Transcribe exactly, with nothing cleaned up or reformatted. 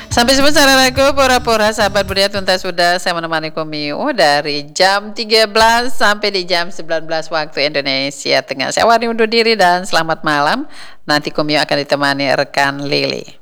Sampai jumpa saudaraku, pura-pura sahabat budaya tuntas sudah saya menemani Komio dari jam tiga belas sampai di jam sembilan belas waktu Indonesia Tengah. Saya Wani undur diri dan selamat malam. Nanti Komio akan ditemani rekan Lili.